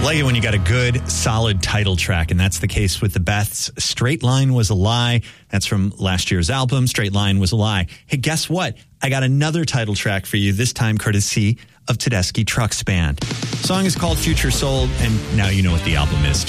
Like it when you got a good, solid title track, and that's the case with the Beths. Straight Line Was a Lie. That's from last year's album, Straight Line Was a Lie. Hey, guess what? I got another title track for you, this time courtesy of Tedeschi Trucks Band. The song is called Future Soul, and now you know what the album is.